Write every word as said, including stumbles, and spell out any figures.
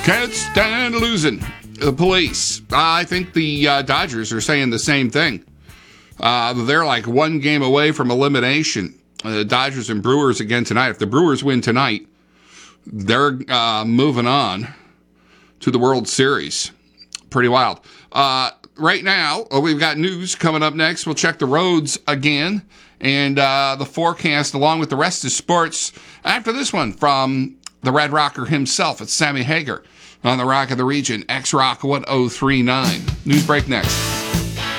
Can't stand losing. The Police. I think the uh, Dodgers are saying the same thing. Uh, they're like one game away from elimination. Uh, Dodgers and Brewers again tonight. If the Brewers win tonight, they're uh, moving on to the World Series. Pretty wild. Uh, right now, oh, we've got news coming up next. We'll check the roads again and uh, the forecast along with the rest of sports after this one from the Red Rocker himself. It's Sammy Hagar on the Rock of the Region, X-Rock ten thirty-nine. News break next.